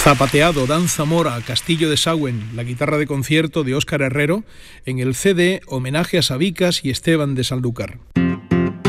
Zapateado, Danza Mora, Castillo de Sauen, la guitarra de concierto de Óscar Herrero, en el CD Homenaje a Sabicas y Esteban de Sanlúcar.